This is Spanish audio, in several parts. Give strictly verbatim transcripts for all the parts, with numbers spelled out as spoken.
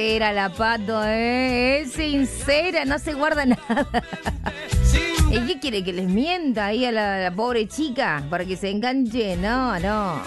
Era la Pato, ¿eh? Es sincera, no se guarda nada. ¿Y qué quiere? ¿Que les mienta ahí a la, la pobre chica para que se enganche? No, no.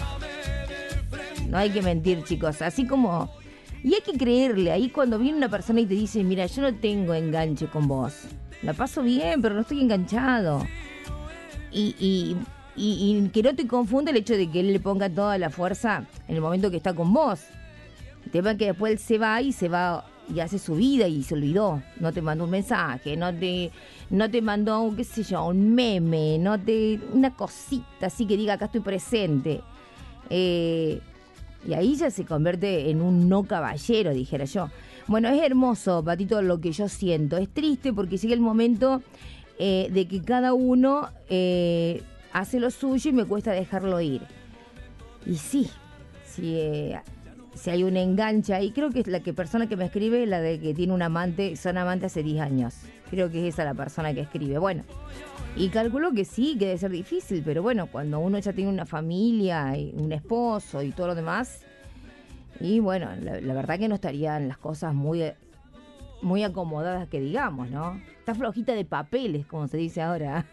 No hay que mentir, chicos. Así como... Y hay que creerle. Ahí cuando viene una persona y te dice, mira, yo no tengo enganche con vos. La paso bien, pero no estoy enganchado. Y, y, y, y que no te confunda el hecho de que él le ponga toda la fuerza en el momento que está con vos. El tema es que después él se va y se va y hace su vida y se olvidó. No te mandó un mensaje, no te, no te mandó, qué sé yo, un meme, no te, una cosita así que diga acá estoy presente. Eh, y ahí ya se convierte en un no caballero, dijera yo. Bueno, es hermoso, Patito, lo que yo siento. Es triste porque llega el momento eh, de que cada uno eh, hace lo suyo y me cuesta dejarlo ir. Y sí, sí... Eh, si hay un enganche ahí, creo que es la que persona que me escribe, la de que tiene un amante, son amantes hace diez años. Creo que es esa la persona que escribe. Bueno, y calculo que sí, que debe ser difícil, pero bueno, cuando uno ya tiene una familia, y un esposo y todo lo demás, y bueno, la, la verdad que no estarían las cosas muy, muy acomodadas que digamos, ¿no? Está flojita de papeles, como se dice ahora.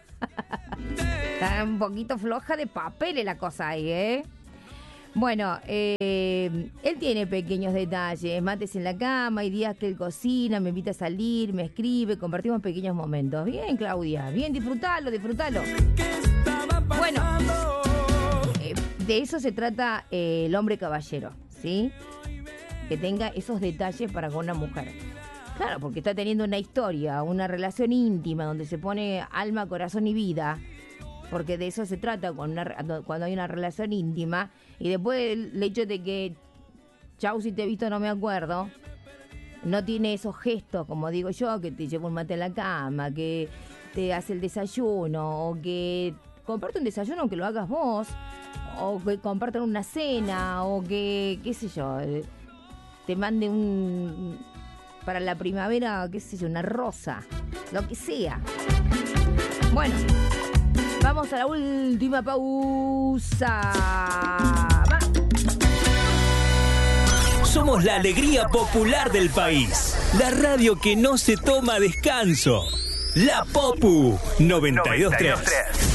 Está un poquito floja de papeles la cosa ahí, ¿eh? Bueno, eh, él tiene pequeños detalles, mates en la cama, hay días que él cocina, me invita a salir, me escribe, compartimos pequeños momentos. Bien, Claudia, bien, disfrutalo, disfrutalo. Bueno, eh, de eso se trata eh, el hombre caballero, ¿sí? Que tenga esos detalles para con una mujer. Claro, porque está teniendo una historia, una relación íntima donde se pone alma, corazón y vida. Porque de eso se trata cuando, una, cuando hay una relación íntima. Y después el hecho de que, chau, si te he visto no me acuerdo, no tiene esos gestos, como digo yo, que te lleva un mate en la cama, que te hace el desayuno, o que comparte un desayuno aunque lo hagas vos, o que compartan una cena, o que, qué sé yo, te mande un, para la primavera, qué sé yo, una rosa, lo que sea. Bueno. Vamos a la última pausa. Va. Somos la alegría popular del país. La radio que no se toma descanso. La Popu noventa y dos punto tres.